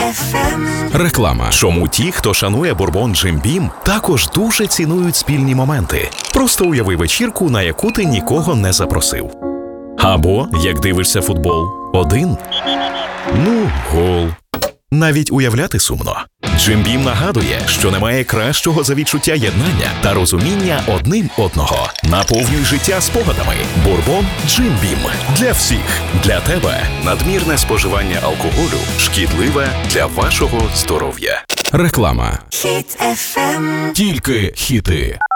Реклама. Чому ті, хто шанує бурбон Jim Beam, також дуже цінують спільні моменти. Просто уяви вечірку, на яку ти нікого не запросив. Або, як дивишся футбол, один. Гол. Навіть уявляти сумно. Jim Beam нагадує, що немає кращого за відчуття єднання та розуміння одним одного. Наповнюй життя спогадами. Бурбон Jim Beam. Для всіх. Для тебе. Надмірне споживання алкоголю шкідливе для вашого здоров'я. Реклама. Хіт FM. Тільки хіти.